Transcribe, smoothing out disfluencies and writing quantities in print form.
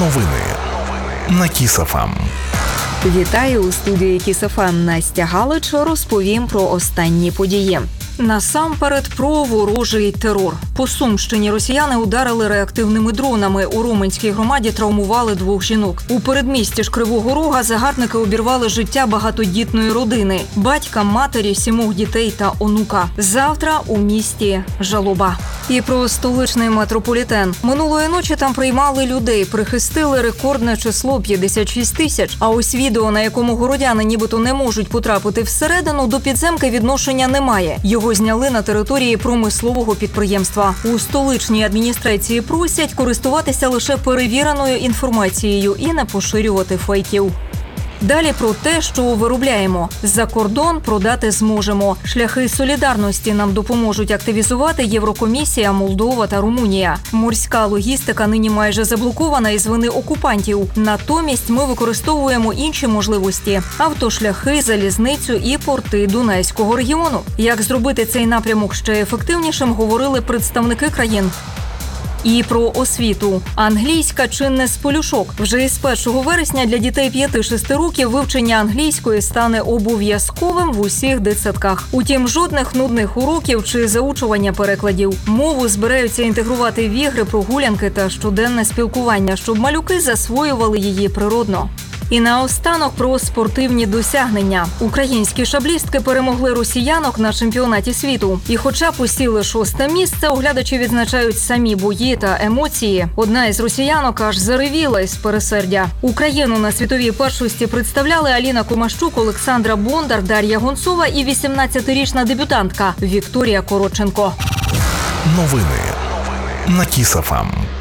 Новини на Kiss FM. Вітаю у студії Kiss FM. Настя Галич. Розповім про останні події. Насамперед про ворожий терор. По Сумщині росіяни ударили реактивними дронами. У Роменській громаді травмували 2 жінок. У передмісті ж Кривого Рога загарбники обірвали життя багатодітної родини. Батька, матері, 7 дітей та онука. Завтра у місті жалоба. І про столичний метрополітен. Минулої ночі там приймали людей. Прихистили рекордне число – 56 тисяч. А ось відео, на якому городяни нібито не можуть потрапити всередину, до підземки відношення немає. Його зняли на території промислового підприємства. У столичній адміністрації просять користуватися лише перевіреною інформацією і не поширювати фейків. Далі про те, що виробляємо. За кордон продати зможемо. Шляхи солідарності нам допоможуть активізувати Єврокомісія, Молдова та Румунія. Морська логістика нині майже заблокована із вини окупантів. Натомість ми використовуємо інші можливості – автошляхи, залізницю і порти Дунайського регіону. Як зробити цей напрямок ще ефективнішим, говорили представники країн. І про освіту. Англійська чи не з полюшок. Вже із 1 вересня для дітей 5-6 років вивчення англійської стане обов'язковим в усіх дитсадках. Утім, жодних нудних уроків чи заучування перекладів. Мову збираються інтегрувати в ігри, прогулянки та щоденне спілкування, щоб малюки засвоювали її природно. І наостанок про спортивні досягнення. Українські шаблістки перемогли росіянок на чемпіонаті світу. І хоча посіли 6-те місце, оглядачі відзначають самі бої та емоції. Одна із росіянок аж заревіла із пересердя. Україну на світовій першості представляли Аліна Комащук, Олександра Бондар, Дар'я Гонцова і 18-річна дебютантка Вікторія Коротченко. Новини на Kiss FM.